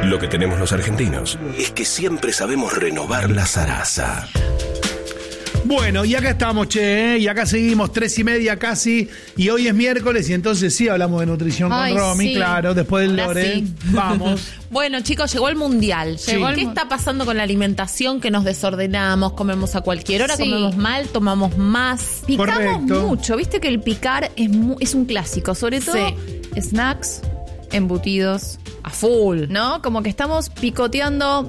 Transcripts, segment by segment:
Lo que tenemos los argentinos es que siempre sabemos renovar la zaraza. Bueno, y acá estamos, che, y acá seguimos 3:30 casi, y hoy es miércoles, y entonces sí hablamos de nutrición con Romy, sí. Claro, después del Lore. Sí. Vamos. Bueno, chicos, llegó el Mundial. Sí. ¿Qué está pasando con la alimentación? Que nos desordenamos, comemos a cualquier hora, comemos mal, tomamos más. Picamos Correcto. mucho, viste que el picar es un clásico, sobre todo snacks, embutidos, a full, ¿no? Como que estamos picoteando,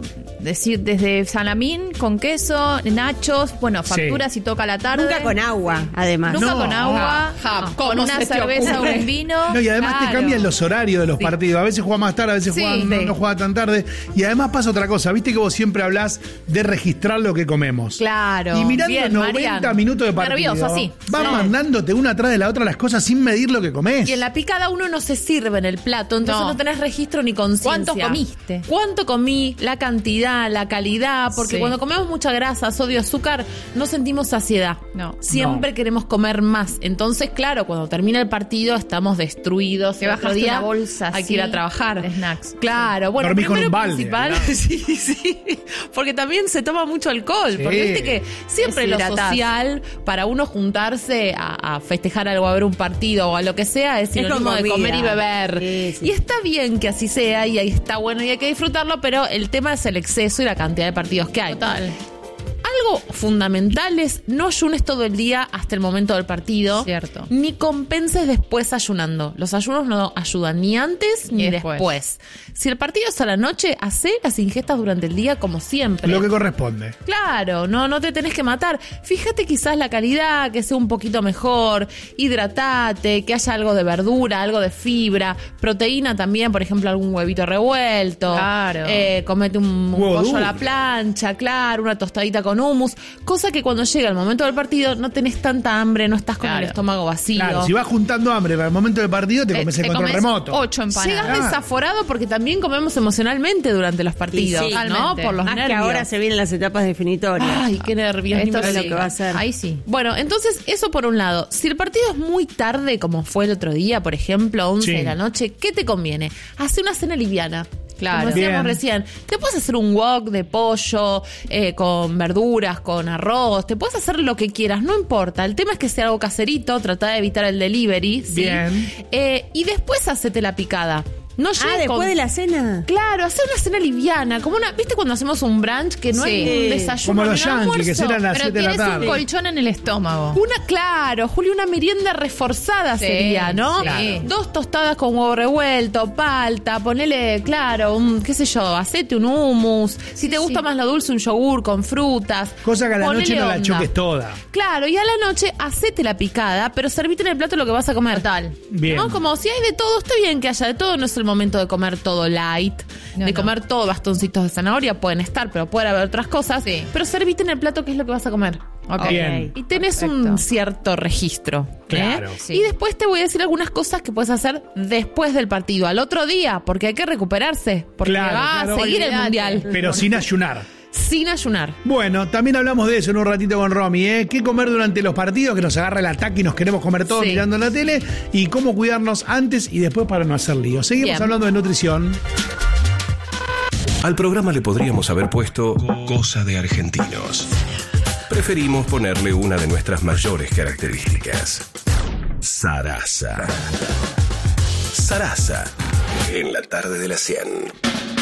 desde salamín con queso, nachos, bueno, facturas y toca la tarde. Nunca con agua, además. Nunca con agua, con una cerveza o un vino. No, y además te cambian los horarios de los partidos. A veces juega más tarde, a veces no juega tan tarde. Y además pasa otra cosa. Viste que vos siempre hablás de registrar lo que comemos. Claro. Y mirando bien, 90 Marian. minutos de partido, Nervioso, así. vas mandándote una atrás de la otra las cosas sin medir lo que comés. Y en la picada uno no se sirve en el plato, entonces no tenés registro ni conciencia. ¿Cuánto comiste? ¿Cuánto comí? La cantidad, la calidad, porque cuando comemos mucha grasa, sodio, azúcar, no sentimos saciedad. No. Siempre queremos comer más. Entonces, claro, cuando termina el partido estamos destruidos. Te bajaste día una bolsa hay que ir a trabajar. de snacks. Claro, bueno, Dormís con primero un balde, principal, sí, porque también se toma mucho alcohol, Sí. porque viste que siempre lo Deshidratás. social para uno juntarse a festejar algo, a ver un partido o a lo que sea, es sinónimo de comida. comer y beber. Sí, sí. Y está bien que así sea y ahí está bueno y hay que disfrutarlo, pero el tema es el exceso y la cantidad de partidos que hay. Total. Algo fundamental es no ayunes todo el día hasta el momento del partido. Cierto. Ni compenses después ayunando. Los ayunos no ayudan ni antes ni después. Si el partido es a la noche, hacé las ingestas durante el día como siempre. Lo que corresponde. Claro, no te tenés que matar. Fíjate quizás la calidad, que sea un poquito mejor. Hidratate, que haya algo de verdura, algo de fibra. Proteína también, por ejemplo, algún huevito revuelto. Claro. Comete un Huevo pollo a la duro. plancha, claro, una tostadita con hummus. Cosa que cuando llega el momento del partido no tenés tanta hambre, no estás con el estómago vacío. Claro, si vas juntando hambre para el momento del partido, te comes el control remoto. 8 empanadas. Llegas desaforado porque también comemos emocionalmente durante los partidos, Sí, ¿no? totalmente. Por los Más nervios. que ahora se vienen las etapas definitorias. Ay, qué nervios. Esto ni me es lo digas. que va a ser. Ahí sí. Bueno, entonces eso por un lado. Si el partido es muy tarde, como fue el otro día, por ejemplo, 11 Sí. de la noche, ¿qué te conviene? Hace una cena liviana. Claro. Como decíamos Bien. recién, te puedes hacer un wok de pollo, con verduras, con arroz, te puedes hacer lo que quieras, no importa. El tema es que sea algo caserito, trata de evitar el delivery, ¿sí? Bien. Y después hacete la picada. No llegues Después con- de la cena. Claro, hacer una cena liviana, como una, ¿viste cuando hacemos un brunch que no hay un desayuno Como ni los un yankees, que almuerzo? cenan a las Pero 7 de la tienes un tarde. colchón en el estómago. Claro, Juli, una merienda reforzada Sí, sería, ¿no? sí. 2 tostadas con huevo revuelto, palta, ponele, claro, qué sé yo, hacete un hummus. Si te gusta más lo dulce, un yogur con frutas. Cosa que a la Ponele noche no la onda. choques toda. Claro, y a la noche hacete la picada, pero servite en el plato lo que vas a comer. Total. Bien. ¿No? Como si hay de todo, está bien que haya de todo, no es el momento de comer todo light, No, de no. comer todo bastoncitos de zanahoria, pueden estar, pero puede haber otras cosas. Sí. Pero servite en el plato qué es lo que vas a comer. Ok. Bien. Y tenés Perfecto. un cierto registro. Claro. Sí. Y después te voy a decir algunas cosas que puedes hacer después del partido, al otro día, porque hay que recuperarse, porque Claro, va claro. a seguir el Olvídate. mundial. Pero sin ayunar. Sin ayunar. Bueno, también hablamos de eso en un ratito con Romy, ¿eh? ¿Qué comer durante los partidos? Que nos agarra el ataque y nos queremos comer todo Sí. mirando la tele. Y cómo cuidarnos antes y después para no hacer lío. Seguimos Bien. hablando de nutrición. Al programa le podríamos haber puesto Cosa de Argentinos. Preferimos ponerle una de nuestras mayores características. Zaraza. Zaraza. En la tarde de las 100.